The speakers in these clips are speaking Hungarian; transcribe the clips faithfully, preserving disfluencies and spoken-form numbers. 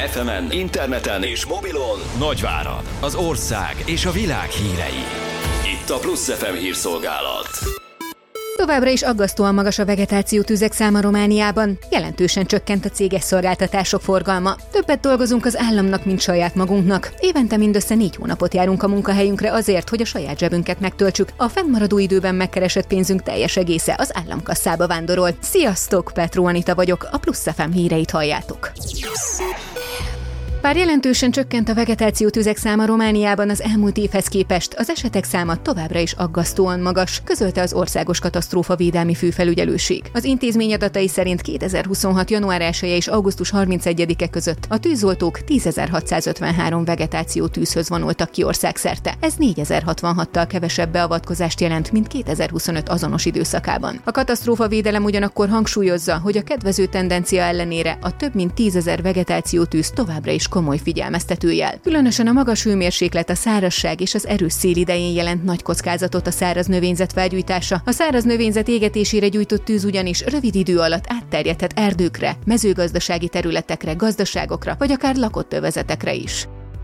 ef emen, interneten és mobilon Nagyvárad, az ország és a világ hírei. Itt a Plusz ef em hírszolgálat. Továbbra is aggasztóan magas a vegetáció tüzek száma Romániában, jelentősen csökkent a céges szolgáltatások forgalma. Többet dolgozunk az államnak, mint saját magunknak. Évente mindössze négy hónapot járunk a munkahelyünkre azért, hogy a saját zsebünket megtöltsük. A fennmaradó időben megkeresett pénzünk teljes egésze az államkasszába vándorol. Sziasztok, Petró Anita vagyok, a Plusz ef em híreit halljátok. Bár jelentősen csökkent a vegetáció tüzek száma Romániában az elmúlt évhez képest, az esetek száma továbbra is aggasztóan magas, közölte az Országos Katasztrófavédelmi Főfelügyelőség. Az intézmény adatai szerint kétezer-huszonhat. január elseje és augusztus harmincegyedike között a tűzoltók tízezer-hatszázötvenhárom vegetáció tűzhöz vonultak ki országszerte. Ez négyezer-hatvanhattal kevesebb beavatkozást jelent, mint kétezer-huszonöt azonos időszakában. A katasztrófavédelem ugyanakkor hangsúlyozza, hogy a kedvező tendencia ellenére a több mint tízezer vegetáció tűz továbbra is komoly figyelmeztetőjel. Különösen a magas hőmérséklet, a szárazság és az erős szél idején jelent nagy kockázatot a száraz növényzet felgyújtása. A száraz növényzet égetésére gyújtott tűz ugyanis rövid idő alatt átterjedhet erdőkre, mezőgazdasági területekre, gazdaságokra vagy akár lakott övezetekre is.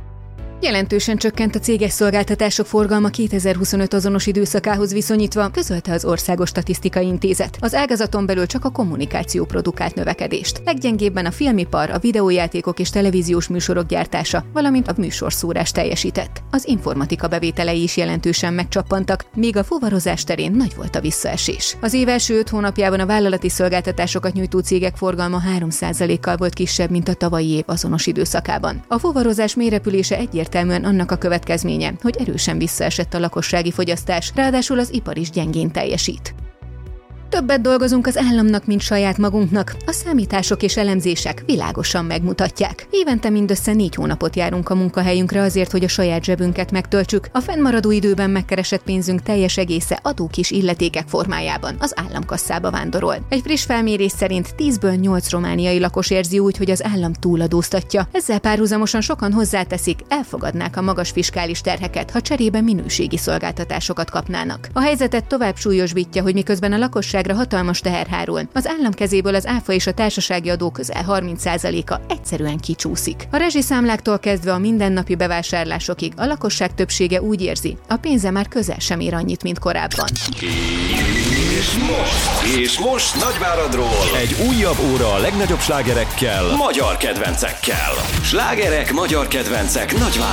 Jelentősen csökkent a céges szolgáltatások forgalma kétezer-huszonöt azonos időszakához viszonyítva, közölte az Országos Statisztikai Intézet. Az ágazaton belül csak a kommunikáció produkált növekedést. Leggyengébben a filmipar, a videójátékok és televíziós műsorok gyártása, valamint a műsorszórás teljesített. Az informatika bevételei is jelentősen megcsappantak, míg a fuvarozás terén nagy volt a visszaesés. Az év első öt hónapjában a vállalati szolgáltatásokat nyújtó cégek forgalma három százalékkal volt kisebb, mint a tavalyi év azonos időszakában. A fuvarozás mélyrepülése egyértelműen annak a következménye, hogy erősen visszaesett a lakossági fogyasztás, ráadásul az ipar is gyengén teljesít. Többet dolgozunk az államnak, mint saját magunknak, a számítások és elemzések világosan megmutatják. Évente mindössze négy hónapot járunk a munkahelyünkre azért, hogy a saját zsebünket megtöltsük, a fennmaradó időben megkeresett pénzünk teljes egésze adók és illetékek formájában az államkasszába vándorol. Egy friss felmérés szerint tízből nyolc romániai lakos érzi úgy, hogy az állam túladóztatja. Ezzel párhuzamosan sokan hozzáteszik, elfogadnák a magas fiskális terheket, ha cserébe minőségi szolgáltatásokat kapnának. A helyzetet tovább súlyosbítja, hogy miközben a lakosság hatalmas teher hárul, az állam kezéből az áfa és a társasági adó közel harminc százaléka egyszerűen kicsúszik. A rezsiszámláktól kezdve a mindennapi bevásárlásokig a lakosság többsége úgy érzi, a pénze már közel sem ér annyit, mint korábban. És most, és most Nagyváradról egy újabb óra a legnagyobb slágerekkel, magyar kedvencekkel. Slágerek, magyar kedvencek Nagyvárad.